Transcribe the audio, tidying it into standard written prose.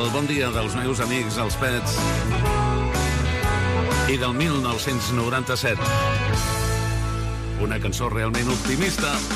El bon dia dels meus amics, els Pets. I del 1997. Una cançó realment optimista.